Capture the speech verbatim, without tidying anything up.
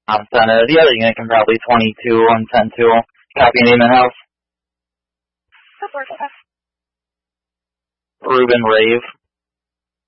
Um, center. The other unit can probably twenty-two on ten two. Copy name and house. Ruben Rave.